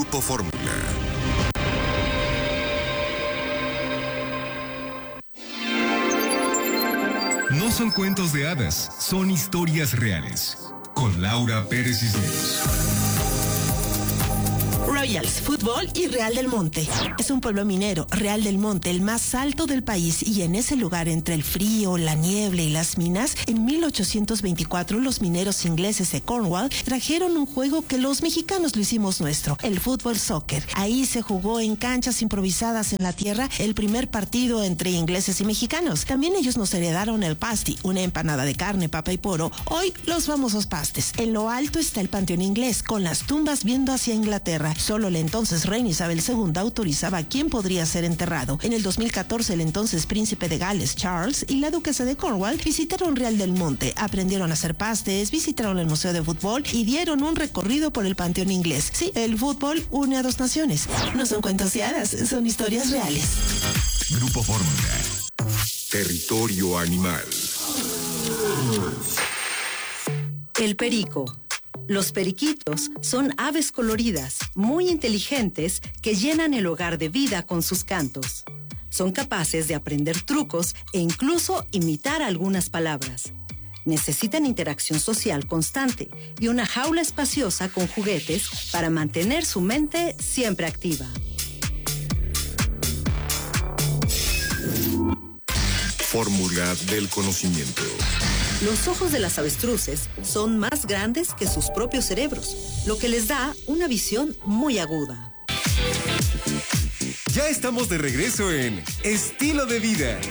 Grupo Fórmula. No son cuentos de hadas, son historias reales. Con Laura Pérez Cisneros. Royals, Fútbol y Real del Monte. Es un pueblo minero, Real del Monte, el más alto del país, y en ese lugar, entre el frío, la niebla y las minas, en 1824 los mineros ingleses de Cornwall trajeron un juego que los mexicanos lo hicimos nuestro, el fútbol soccer. Ahí se jugó en canchas improvisadas en la tierra el primer partido entre ingleses y mexicanos. También ellos nos heredaron el pasty, una empanada de carne, papa y poro, hoy los famosos pastes. En lo alto está el panteón inglés, con las tumbas viendo hacia Inglaterra. Solo la entonces reina Isabel II autorizaba quién podría ser enterrado. En el 2014, el entonces príncipe de Gales, Charles, y la duquesa de Cornwall visitaron Real del Monte, aprendieron a hacer pastes, visitaron el museo de fútbol y dieron un recorrido por el panteón inglés. Sí, el fútbol une a dos naciones. No son cuentos de hadas, son historias reales. Grupo Fórmula. Territorio animal. El perico. Los periquitos son aves coloridas, muy inteligentes, que llenan el hogar de vida con sus cantos. Son capaces de aprender trucos e incluso imitar algunas palabras. Necesitan interacción social constante y una jaula espaciosa con juguetes para mantener su mente siempre activa. Fórmula del conocimiento. Los ojos de las avestruces son más grandes que sus propios cerebros, lo que les da una visión muy aguda. Ya estamos de regreso en Estilo de Vida.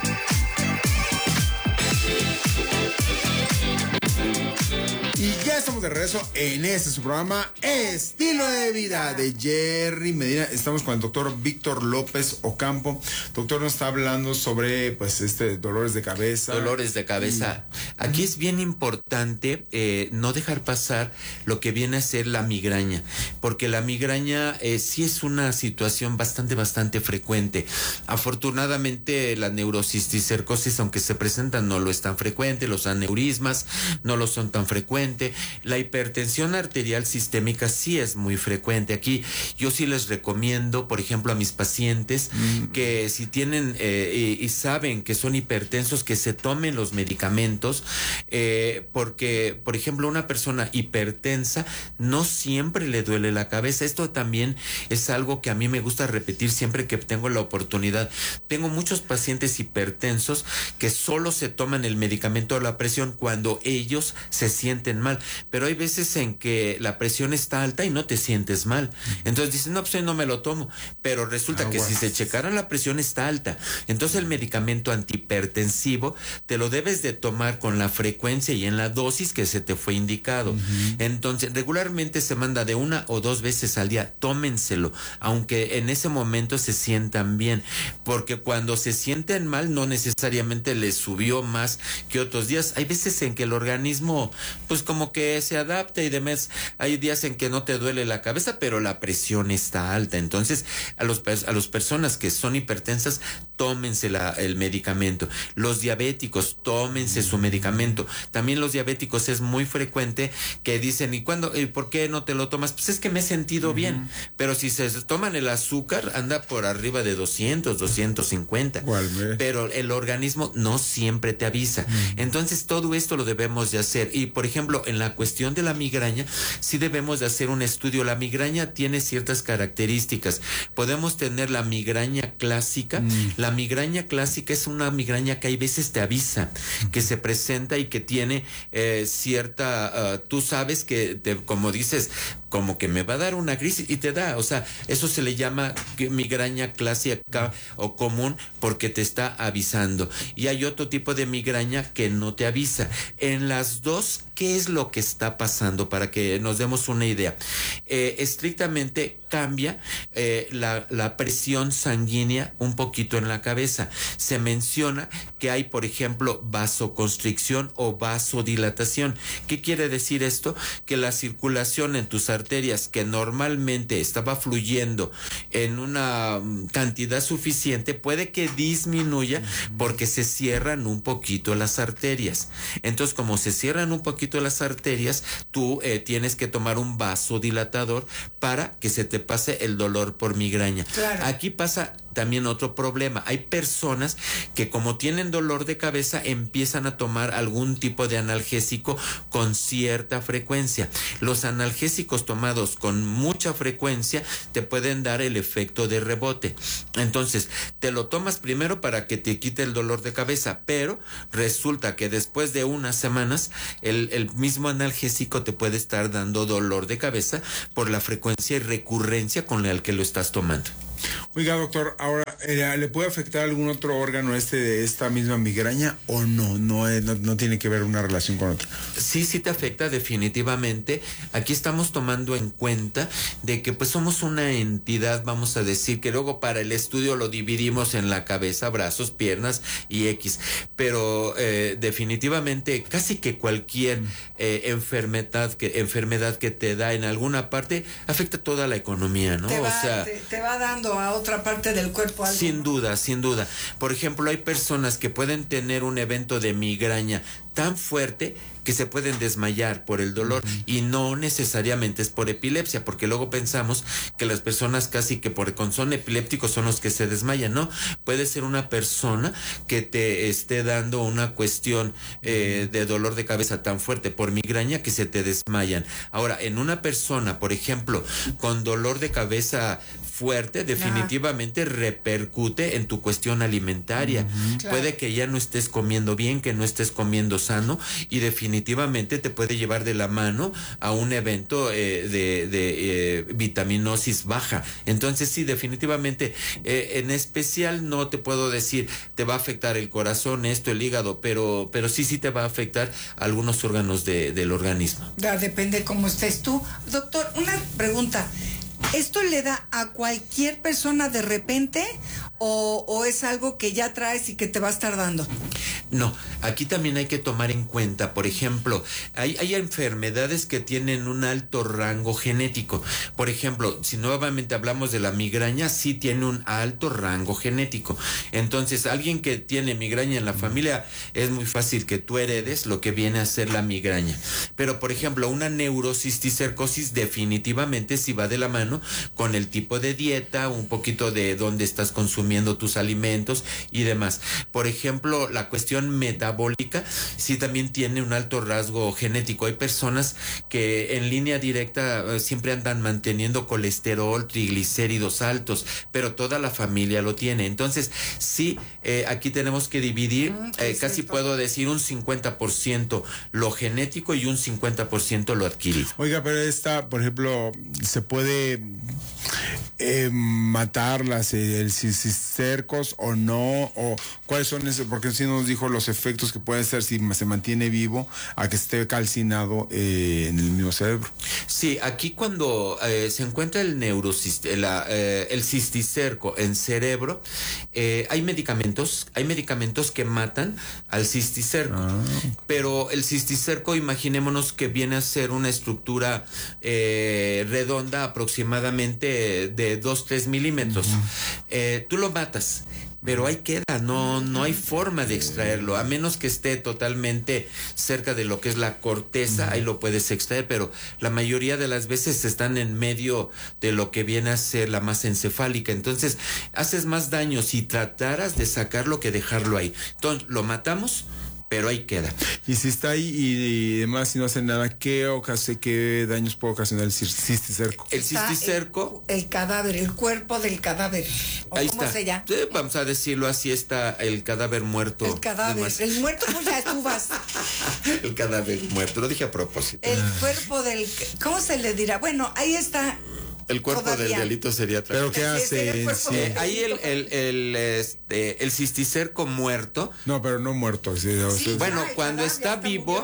Y ya estamos de regreso en su programa Estilo de Vida de Jerry Medina. Estamos con el doctor Víctor López Ocampo. Doctor, nos está hablando sobre dolores de cabeza. Dolores de cabeza. Aquí es bien importante no dejar pasar lo que viene a ser la migraña, porque la migraña sí es una situación bastante frecuente. Afortunadamente la neurocisticercosis, aunque se presentan, no lo es tan frecuente. Los aneurismas no lo son tan frecuentes. La hipertensión arterial sistémica sí es muy frecuente. Aquí yo sí les recomiendo, por ejemplo, a mis pacientes que si tienen y saben que son hipertensos, que se tomen los medicamentos, porque, por ejemplo, una persona hipertensa no siempre le duele la cabeza. Esto también es algo que a mí me gusta repetir siempre que tengo la oportunidad. Tengo muchos pacientes hipertensos que solo se toman el medicamento de la presión cuando ellos se sienten mal, pero hay veces en que la presión está alta y no te sientes mal, entonces dicen, no, pues hoy no me lo tomo, pero resulta que si se checaran la presión está alta, entonces el medicamento antihipertensivo te lo debes de tomar con la frecuencia y en la dosis que se te fue indicado. Entonces regularmente se manda de 1 o 2 veces al día, tómenselo, aunque en ese momento se sientan bien, porque cuando se sienten mal no necesariamente les subió más que otros días. Hay veces en que el organismo pues como que se adapta y demás. Hay días en que no te duele la cabeza, pero la presión está alta. Entonces, a las personas que son hipertensas, tómense el medicamento. Los diabéticos, tómense su medicamento. También los diabéticos es muy frecuente que dicen, ¿y cuándo? ¿Por qué no te lo tomas? Pues es que me he sentido bien. Pero si se toman el azúcar, anda por arriba de 200, 250. Pero el organismo no siempre te avisa. Entonces, todo esto lo debemos de hacer. Y, por ejemplo, en la cuestión de la migraña, sí debemos de hacer un estudio. La migraña tiene ciertas características. Podemos tener la migraña clásica. La migraña clásica es una migraña que hay veces te avisa, que se presenta y que tiene cierta, tú sabes que, como dices, como que me va a dar una crisis y te da, o sea, eso se le llama migraña clásica o común porque te está avisando. Y hay otro tipo de migraña que no te avisa. En las dos, ¿qué es lo que está pasando? Para que nos demos una idea. Estrictamente cambia la presión sanguínea un poquito en la cabeza. Se menciona que hay, por ejemplo, vasoconstricción o vasodilatación. ¿Qué quiere decir esto? Que la circulación en tus arterias que normalmente estaba fluyendo en una cantidad suficiente, puede que disminuya porque se cierran un poquito las arterias. Entonces, como se cierran un poquito las arterias, tú tienes que tomar un vasodilatador para que se te pase el dolor por migraña. Claro. Aquí pasa también otro problema. Hay personas que, como tienen dolor de cabeza, empiezan a tomar algún tipo de analgésico con cierta frecuencia. Los analgésicos tomados con mucha frecuencia te pueden dar el efecto de rebote. Entonces, te lo tomas primero para que te quite el dolor de cabeza, pero resulta que después de unas semanas el mismo analgésico te puede estar dando dolor de cabeza por la frecuencia y recurrencia con la que lo estás tomando. Oiga, doctor, ahora, ¿le puede afectar algún otro órgano de esta misma migraña o no? No tiene que ver una relación con otra. Sí te afecta definitivamente. Aquí estamos tomando en cuenta de que pues somos una entidad, vamos a decir, que luego para el estudio lo dividimos en la cabeza, brazos, piernas y X. Pero definitivamente casi que cualquier enfermedad que te da en alguna parte afecta toda la economía, ¿no? Te va dando a otra parte del cuerpo algo. Sin duda. Por ejemplo, hay personas que pueden tener un evento de migraña tan fuerte que se pueden desmayar por el dolor, y no necesariamente es por epilepsia, porque luego pensamos que las personas casi que son epilépticos son los que se desmayan. No, puede ser una persona que te esté dando una cuestión de dolor de cabeza tan fuerte por migraña que se te desmayan. Ahora, en una persona, por ejemplo, con dolor de cabeza fuerte, definitivamente repercute en tu cuestión alimentaria. Claro. Puede que ya no estés comiendo bien, que no estés comiendo sano, y definitivamente te puede llevar de la mano a un evento de vitaminosis baja. Entonces sí, definitivamente, en especial no te puedo decir te va a afectar el corazón, el hígado, pero sí te va a afectar algunos órganos del organismo. Depende cómo estés tú. Doctor, una pregunta. ¿Esto le da a cualquier persona de repente o es algo que ya traes y que te va a estar dando? No, aquí también hay que tomar en cuenta, por ejemplo, hay enfermedades que tienen un alto rango genético. Por ejemplo, si nuevamente hablamos de la migraña, sí tiene un alto rango genético. Entonces, alguien que tiene migraña en la familia, es muy fácil que tú heredes lo que viene a ser la migraña. Pero, por ejemplo, una neurocisticercosis definitivamente sí va de la mano con el tipo de dieta, un poquito de dónde estás consumiendo tus alimentos y demás. Por ejemplo, la cuestión metabólica sí también tiene un alto rasgo genético. Hay personas que en línea directa siempre andan manteniendo colesterol, triglicéridos altos, pero toda la familia lo tiene. Entonces, sí, aquí tenemos que dividir, casi puedo decir un 50% lo genético y un 50% lo adquirido. Oiga, pero por ejemplo, ¿se puede matar el cisticercos o no? ¿O cuáles son esos? Porque sí nos dijo los efectos que pueden ser si se mantiene vivo a que esté calcinado en el mismo cerebro. Sí, aquí cuando se encuentra el cisticerco en cerebro, hay medicamentos que matan al cisticerco. Pero el cisticerco, imaginémonos que viene a ser una estructura redonda aproximadamente de 2-3 milímetros. Tú lo matas, pero ahí queda, no hay forma de extraerlo, a menos que esté totalmente cerca de lo que es la corteza, ahí lo puedes extraer, pero la mayoría de las veces están en medio de lo que viene a ser la masa encefálica. Entonces haces más daño si trataras de sacarlo que dejarlo ahí. Entonces lo matamos, pero ahí queda. Y si está ahí y demás, si no hace nada, ¿qué daños puede ocasionar el cisticerco? El cisticerco, el cadáver, el cuerpo del cadáver. Ahí ¿Cómo está. se llama? Vamos a decirlo así, está el cadáver muerto. El cadáver. El muerto, pues ya tú vas. El cadáver muerto, lo dije a propósito. El cuerpo del... ¿Cómo se le dirá? Bueno, ahí está El cuerpo Todavía. del delito sería otra ¿Pero cosa. qué hace en cuerpo sí? del- Ahí el cisticerco muerto. No, pero no muerto. Sí, Sí, Bueno, ya, cuando ya está está vivo,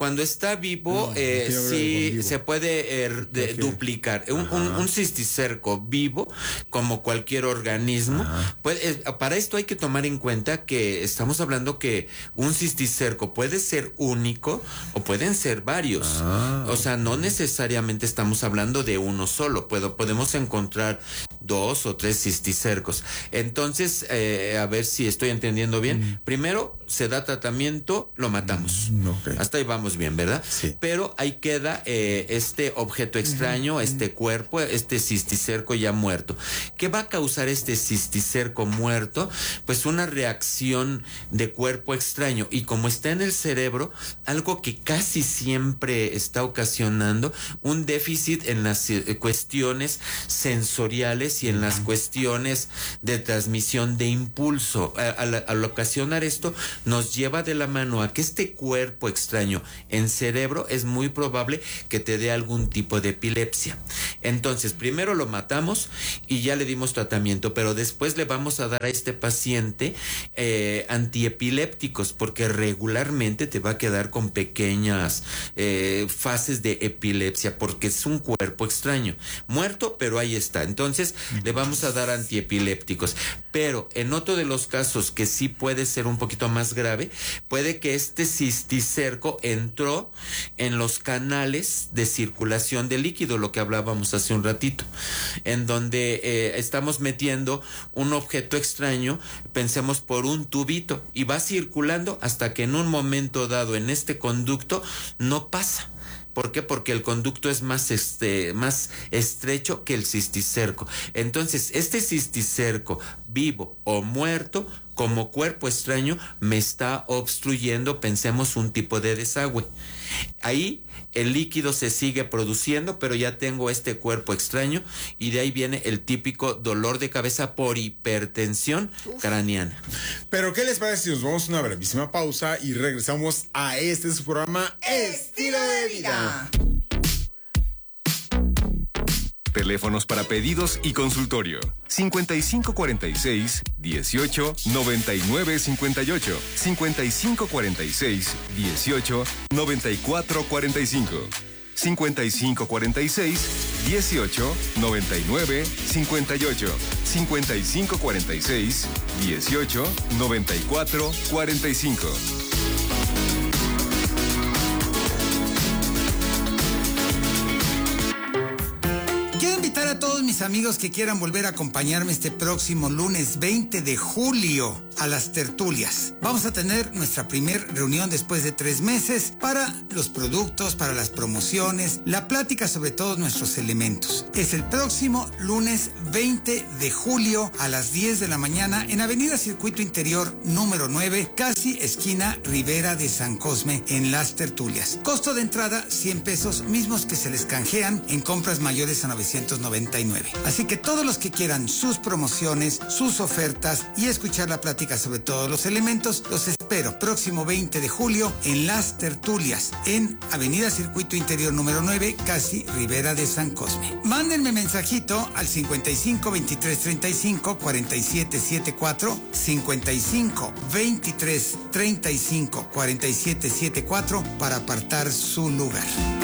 No, quiero ver sí con vivo. se puede Ok. duplicar. Un cisticerco vivo, como cualquier organismo, para esto hay que tomar en cuenta que estamos hablando que un cisticerco puede ser único o pueden ser varios. O sea, no necesariamente estamos hablando de uno solo. Podemos encontrar 2 o 3 cisticercos. Entonces, a ver si estoy entendiendo bien. Primero, se da tratamiento, lo matamos. Ok. Hasta ahí vamos bien, ¿verdad? Sí. Pero ahí queda este objeto extraño, este cuerpo, este cisticerco ya muerto. ¿Qué va a causar este cisticerco muerto? Pues una reacción de cuerpo extraño. Y como está en el cerebro, algo que casi siempre está ocasionando un déficit en las cuestiones sensoriales y en las cuestiones de transmisión de impulso. Al ocasionar esto, nos lleva de la mano a que este cuerpo extraño en cerebro es muy probable que te dé algún tipo de epilepsia. Entonces, primero lo matamos y ya le dimos tratamiento, pero después le vamos a dar a este paciente antiepilépticos, porque regularmente te va a quedar con pequeñas fases de epilepsia, porque es un cuerpo extraño, muerto, pero ahí está. Entonces, le vamos a dar antiepilépticos. Pero en otro de los casos que sí puede ser un poquito más grave, puede que este cisticerco entró en los canales de circulación de líquido, lo que hablábamos hace un ratito, en donde estamos metiendo un objeto extraño, pensemos por un tubito, y va circulando hasta que en un momento dado en este conducto no pasa. ¿Por qué? Porque el conducto es más estrecho que el cisticerco. Entonces, este cisticerco, vivo o muerto, como cuerpo extraño, me está obstruyendo, pensemos, un tipo de desagüe. Ahí el líquido se sigue produciendo, pero ya tengo este cuerpo extraño, y de ahí viene el típico dolor de cabeza por hipertensión craneana. Pero ¿qué les parece si nos vamos a una brevísima pausa y regresamos a su programa Estilo de Vida? Teléfonos para pedidos y consultorio. 5546-189958. 5546-189445. 5546-189958. 5546-189445. Quiero invitar a todos mis amigos que quieran volver a acompañarme este próximo lunes 20 de julio a las tertulias. Vamos a tener nuestra primera reunión después de 3 meses para los productos, para las promociones, la plática sobre todos nuestros elementos. Es el próximo lunes 20 de julio a las 10 de la mañana en Avenida Circuito Interior número 9, casi esquina Rivera de San Cosme, en las tertulias. Costo de entrada 100 pesos, mismos que se les canjean en compras mayores a 999. Así que todos los que quieran sus promociones, sus ofertas y escuchar la plática sobre todos los elementos, los espero próximo 20 de julio en las tertulias en Avenida Circuito Interior número 9, casi Rivera de San Cosme. Mándenme mensajito al 55 23 35 47 74, 55 23 35 47 74 para apartar su lugar.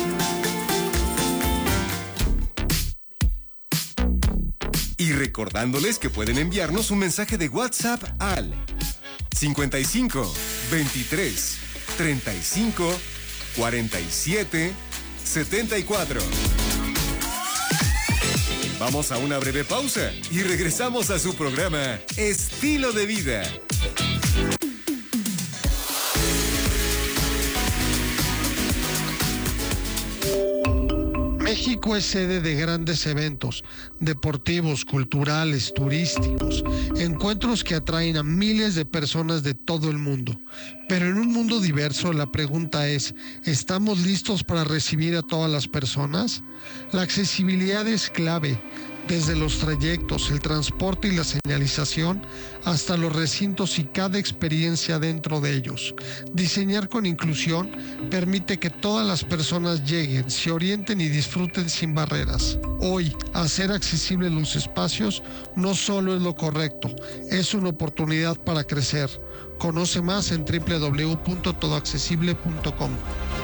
Y recordándoles que pueden enviarnos un mensaje de WhatsApp al 55 23 35 47 74. Vamos a una breve pausa y regresamos a su programa Estilo de Vida. México es sede de grandes eventos deportivos, culturales, turísticos, encuentros que atraen a miles de personas de todo el mundo. Pero en un mundo diverso, la pregunta es, ¿estamos listos para recibir a todas las personas? La accesibilidad es clave. desde los trayectos, el transporte y la señalización, hasta los recintos y cada experiencia dentro de ellos. Diseñar con inclusión permite que todas las personas lleguen, se orienten y disfruten sin barreras. Hoy, hacer accesibles los espacios no solo es lo correcto, es una oportunidad para crecer. Conoce más en www.todoaccesible.com.